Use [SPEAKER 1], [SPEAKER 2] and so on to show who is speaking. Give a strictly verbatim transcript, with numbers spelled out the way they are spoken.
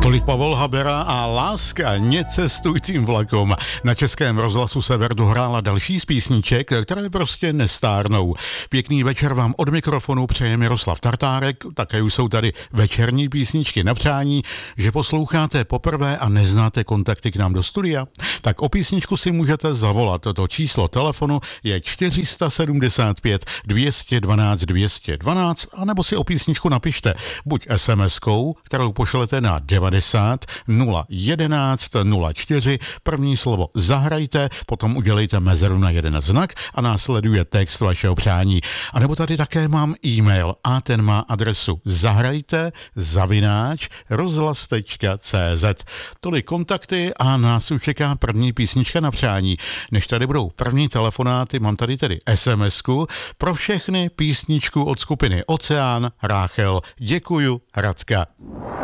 [SPEAKER 1] Tolik Pavel Habera a Láska necestujícím vlakom. Na Českém rozhlasu Sever dohrála další z písniček, které prostě nestárnou. Pěkný večer vám od mikrofonu přeje Miroslav Tartárek, také už jsou tady večerní písničky na přání. Že posloucháte poprvé a neznáte kontakty k nám do studia? Tak o písničku si můžete zavolat. To číslo telefonu je čtyři sedm pět dvě jedna dva dvě jedna dva, anebo si o písničku napište buď es em eskou, kterou pošlete na devadesát nula jedenáct nula čtyři, první slovo zahrajte, potom udělejte mezeru na jeden znak a následuje text vašeho přání. A nebo tady také mám e-mail a ten má adresu zahrajte zavináč rozhlas tečka cé zet. Tolik kontakty a nás už čeká první písnička na přání. Než tady budou první telefonáty, mám tady tedy es em esku pro všechny písničku od skupiny Oceán, Ráchel, děkuju, Radka.